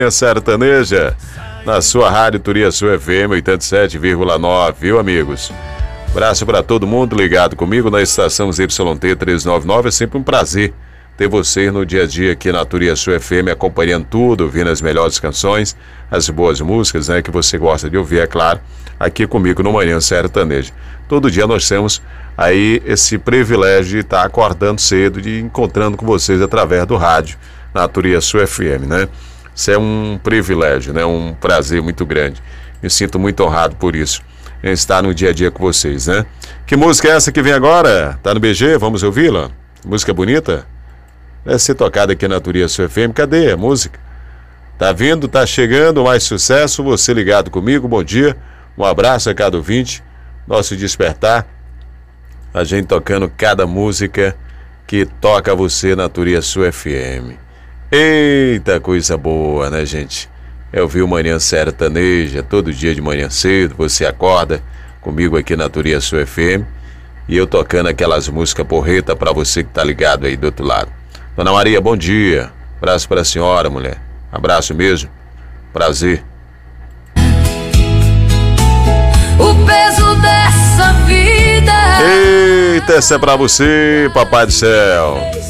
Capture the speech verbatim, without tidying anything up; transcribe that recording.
Sertaneja, na sua rádio Turiaçu F M oitenta e sete vírgula nove, viu, amigos? Abraço para todo mundo ligado comigo na estação Z Y T trezentos e noventa e nove. É sempre um prazer ter você no dia a dia aqui na Turiaçu F M, acompanhando tudo, ouvindo as melhores canções, as boas músicas, né, que você gosta de ouvir, é claro, aqui comigo no Manhã Sertaneja. Todo dia nós temos aí esse privilégio de estar acordando cedo, de encontrando com vocês através do rádio na Turiaçu F M, né? Isso é um privilégio, né? Um prazer muito grande. Me sinto muito honrado por isso, em estar no dia a dia com vocês, né? Que música é essa que vem agora? Tá no B G? Vamos ouvi-la? Música bonita? Deve ser tocada aqui na Turiaçu F M. Cadê a música? Tá vindo, tá chegando, mais sucesso. Você ligado comigo, bom dia. Um abraço a cada ouvinte. Nosso despertar. A gente tocando cada música que toca você na Turiaçu F M. Eita, coisa boa, né, gente? Eu vi o Manhã Sertaneja todo dia de manhã cedo. Você acorda comigo aqui na Turiaçu F M e eu tocando aquelas músicas porreta pra você que tá ligado aí do outro lado. Dona Maria, bom dia. Abraço pra senhora, mulher. Abraço mesmo. Prazer. O peso dessa vida. Eita, essa é pra você, papai do céu.